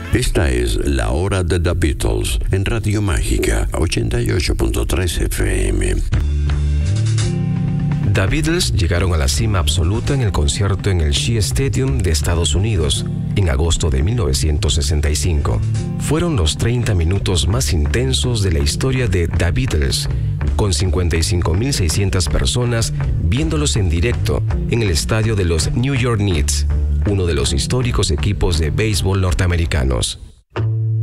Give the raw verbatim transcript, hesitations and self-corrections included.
Esta es La Hora de The Beatles en Radio Mágica ochenta y ocho punto tres F M. The Beatles llegaron a la cima absoluta en el concierto en el Shea Stadium de Estados Unidos en agosto de mil novecientos sesenta y cinco. Fueron los treinta minutos más intensos de la historia de The Beatles, con cincuenta y cinco mil seiscientas personas viéndolos en directo en el estadio de los New York Knicks, uno de los históricos equipos de béisbol norteamericanos.